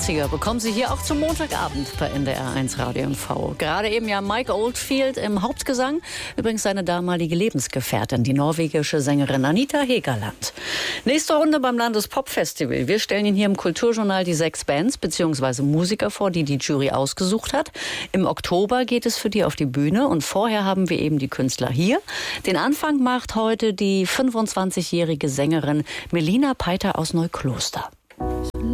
Bekommen Sie hier auch zum Montagabend bei NDR1 Radio MV. Gerade eben ja Mike Oldfield im Hauptgesang. Übrigens seine damalige Lebensgefährtin, die norwegische Sängerin Anita Hegerland. Nächste Runde beim Landespop-Festival. Wir stellen Ihnen hier im Kulturjournal die 6 Bands bzw. Musiker vor, die die Jury ausgesucht hat. Im Oktober geht es für die auf die Bühne und vorher haben wir eben die Künstler hier. Den Anfang macht heute die 25-jährige Sängerin Melina Peiter aus Neukloster.